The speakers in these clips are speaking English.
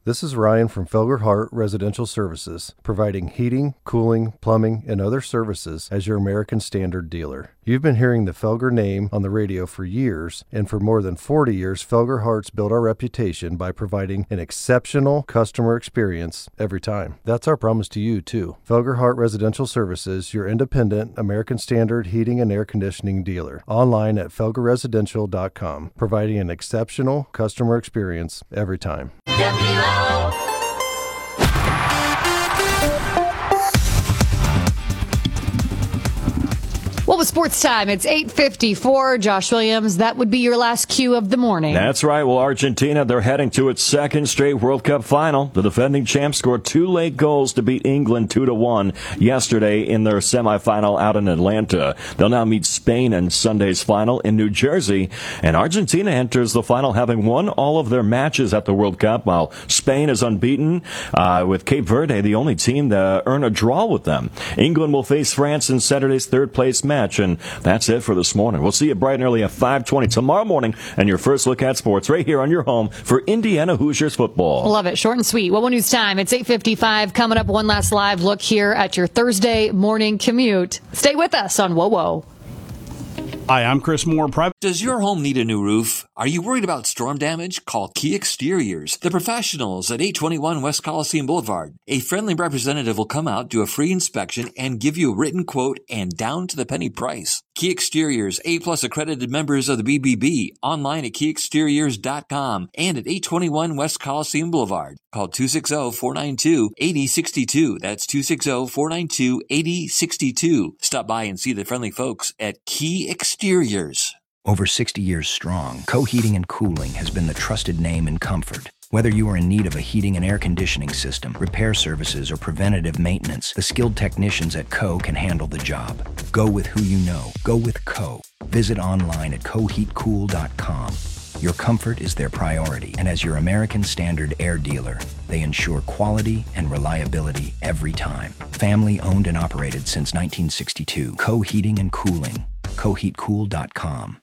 This is Ryan from Felger Hart Residential Services, providing heating, cooling, plumbing, and other services as your American Standard dealer. You've been hearing the Felger name on the radio for years, and for more than 40 years, Felger Hart's built our reputation by providing an exceptional customer experience every time. That's our promise to you, too. Felger Hart Residential Services, your independent American Standard heating and air conditioning dealer. Online at felgerresidential.com, providing an exceptional customer experience every time. Well, with sports time, it's 8:54. Josh Williams, that would be your last cue of the morning. That's right. Well, Argentina, they're heading to its second straight World Cup final. The defending champs scored 2 late goals to beat England 2-1 yesterday in their semifinal out in Atlanta. They'll now meet Spain in Sunday's final in New Jersey. And Argentina enters the final having won all of their matches at the World Cup, while Spain is unbeaten, with Cape Verde the only team to earn a draw with them. England will face France in Saturday's third-place match. And that's it for this morning. We'll see you bright and early at 5:20 tomorrow morning, and your first look at sports right here on your home for Indiana Hoosiers football. Love it. Short and sweet. Well, news time. It's 8:55. Coming up, one last live look here at your Thursday morning commute. Stay with us on Whoa Whoa. Hi, I'm Chris Moore. Does your home need a new roof? Are you worried about storm damage? Call Key Exteriors, the professionals at 821 West Coliseum Boulevard. A friendly representative will come out, do a free inspection, and give you a written quote and down-to-the-penny price. Key Exteriors, A-plus accredited members of the BBB, online at keyexteriors.com and at 821 West Coliseum Boulevard. Call 260-492-8062. That's 260-492-8062. Stop by and see the friendly folks at Key Exteriors. Over 60 years strong, Co-Heating and Cooling has been the trusted name in comfort. Whether you are in need of a heating and air conditioning system, repair services, or preventative maintenance, the skilled technicians at Co can handle the job. Go with who you know. Go with Co. Visit online at coheatcool.com. Your comfort is their priority, and as your American Standard air dealer, they ensure quality and reliability every time. Family owned and operated since 1962. Co-Heating and Cooling. coheatcool.com.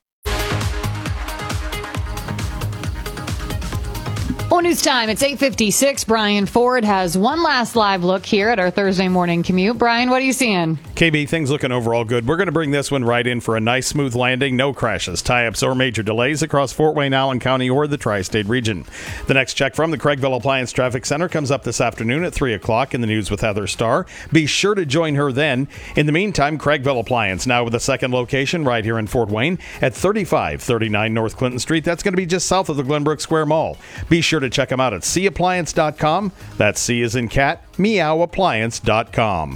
Well, news time. It's 8:56. Brian Ford has one last live look here at our Thursday morning commute. Brian, what are you seeing? KB, things looking overall good. We're going to bring this one right in for a nice smooth landing. No crashes, tie-ups, or major delays across Fort Wayne, Allen County, or the tri-state region. The next check from the Craigville Appliance Traffic Center comes up this afternoon at 3 o'clock in the News with Heather Starr. Be sure to join her then. In the meantime, Craigville Appliance, now with a second location right here in Fort Wayne at 3539 North Clinton Street. That's going to be just south of the Glenbrook Square Mall. Be sure to check them out at cappliance.com. That's C as in cat, meowappliance.com.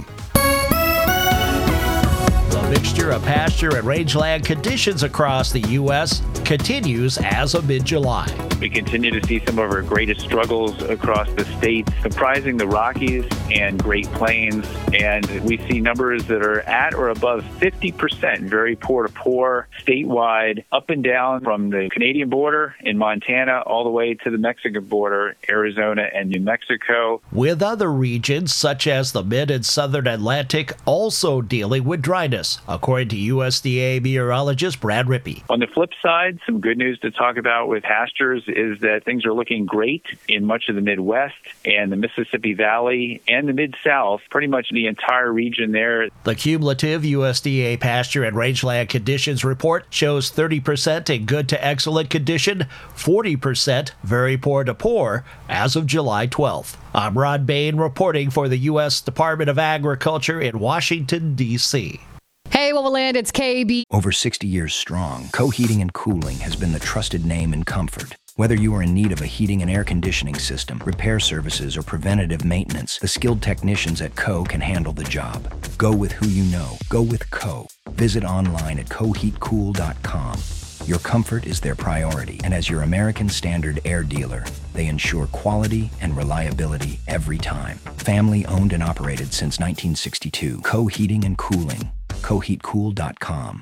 The mixture of pasture and rangeland conditions across the U.S. continues as of mid-July. We continue to see some of our greatest struggles across the states, comprising the Rockies and Great Plains, and we see numbers that are at or above 50%, very poor to poor, statewide, up and down from the Canadian border in Montana all the way to the Mexican border, Arizona and New Mexico. With other regions, such as the mid and southern Atlantic, also dealing with dryness, according to USDA meteorologist Brad Rippey. On the flip side, some good news to talk about with pastures is that things are looking great in much of the Midwest and the Mississippi Valley and the Mid-South, pretty much the entire region there. The cumulative USDA pasture and rangeland conditions report shows 30% in good to excellent condition, 40% very poor to poor as of July 12th. I'm Ron Bain reporting for the U.S. Department of Agriculture in Washington, D.C. Hey, what will land? It's KB. Over 60 years strong, Co-Heating and Cooling has been the trusted name in comfort. Whether you are in need of a heating and air conditioning system, repair services, or preventative maintenance, the skilled technicians at Co can handle the job. Go with who you know. Go with Co. Visit online at coheatcool.com. Your comfort is their priority, and as your American Standard air dealer, they ensure quality and reliability every time. Family owned and operated since 1962. Co-Heating and Cooling. coheatcool.com.